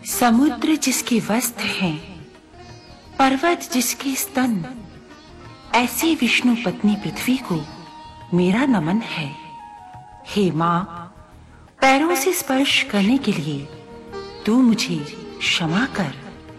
समुद्र जिसके वस्त्र हैं, पर्वत जिसके स्तन, ऐसी विष्णु पत्नी पृथ्वी को मेरा नमन है। हे मां, पैरों से स्पर्श करने के लिए तू मुझे क्षमा कर।